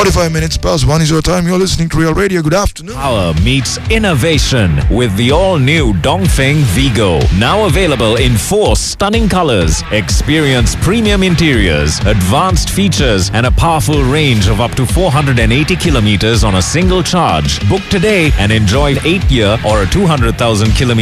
45 minutes past 1 is your time. You're listening to Real Radio. Good afternoon. Power meets innovation with the all-new Dongfeng Vigo. Now available in 4 stunning colors. Experience premium interiors, advanced features, and a powerful range of up to 480 kilometers on a single charge. Book today and enjoy an 8-year or a 200,000 kilometer